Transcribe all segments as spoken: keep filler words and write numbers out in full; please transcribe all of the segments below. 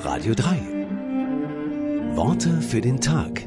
Radio drei. Worte für den Tag.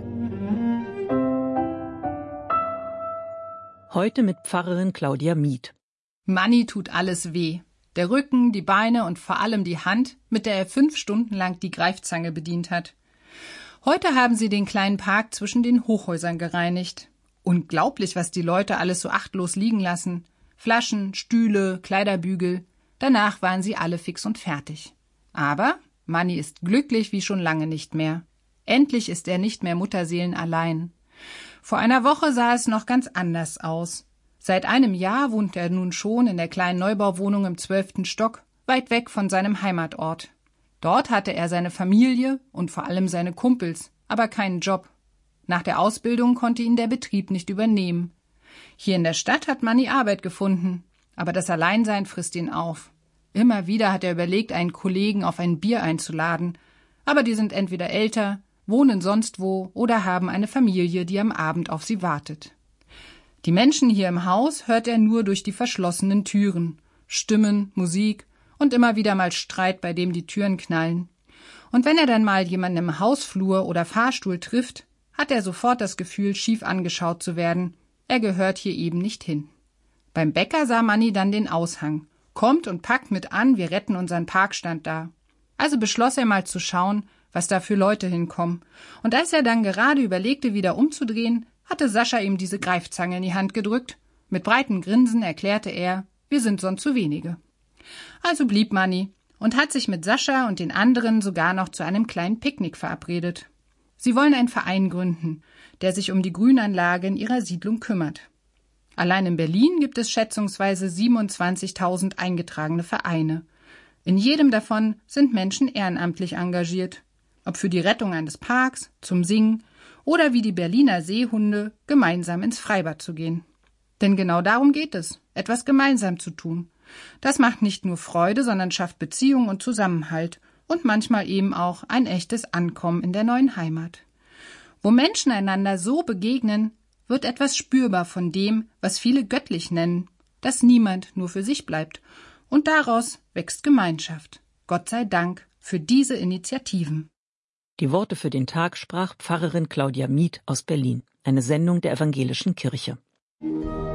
Heute mit Pfarrerin Claudia Mieth. Manni tut alles weh. Der Rücken, die Beine und vor allem die Hand, mit der er fünf Stunden lang die Greifzange bedient hat. Heute haben sie den kleinen Park zwischen den Hochhäusern gereinigt. Unglaublich, was die Leute alles so achtlos liegen lassen. Flaschen, Stühle, Kleiderbügel. Danach waren sie alle fix und fertig. Aber Manni ist glücklich wie schon lange nicht mehr. Endlich ist er nicht mehr Mutterseelen allein. Vor einer Woche sah es noch ganz anders aus. Seit einem Jahr wohnt er nun schon in der kleinen Neubauwohnung im zwölften Stock, weit weg von seinem Heimatort. Dort hatte er seine Familie und vor allem seine Kumpels, aber keinen Job. Nach der Ausbildung konnte ihn der Betrieb nicht übernehmen. Hier in der Stadt hat Manni Arbeit gefunden, aber das Alleinsein frisst ihn auf. Immer wieder hat er überlegt, einen Kollegen auf ein Bier einzuladen, aber die sind entweder älter, wohnen sonst wo oder haben eine Familie, die am Abend auf sie wartet. Die Menschen hier im Haus hört er nur durch die verschlossenen Türen. Stimmen, Musik und immer wieder mal Streit, bei dem die Türen knallen. Und wenn er dann mal jemanden im Hausflur oder Fahrstuhl trifft, hat er sofort das Gefühl, schief angeschaut zu werden. Er gehört hier eben nicht hin. Beim Bäcker sah Manni dann den Aushang. Kommt und packt mit an, wir retten unseren Parkstand da. Also beschloss er mal zu schauen, was da für Leute hinkommen. Und als er dann gerade überlegte, wieder umzudrehen, hatte Sascha ihm diese Greifzange in die Hand gedrückt. Mit breitem Grinsen erklärte er, wir sind sonst zu wenige. Also blieb Manni und hat sich mit Sascha und den anderen sogar noch zu einem kleinen Picknick verabredet. Sie wollen einen Verein gründen, der sich um die Grünanlage in ihrer Siedlung kümmert. Allein in Berlin gibt es schätzungsweise siebenundzwanzigtausend eingetragene Vereine. In jedem davon sind Menschen ehrenamtlich engagiert. Ob für die Rettung eines Parks, zum Singen oder wie die Berliner Seehunde gemeinsam ins Freibad zu gehen. Denn genau darum geht es, etwas gemeinsam zu tun. Das macht nicht nur Freude, sondern schafft Beziehung und Zusammenhalt und manchmal eben auch ein echtes Ankommen in der neuen Heimat. Wo Menschen einander so begegnen, wird etwas spürbar von dem, was viele göttlich nennen, dass niemand nur für sich bleibt. Und daraus wächst Gemeinschaft. Gott sei Dank für diese Initiativen. Die Worte für den Tag sprach Pfarrerin Claudia Mieth aus Berlin, eine Sendung der Evangelischen Kirche.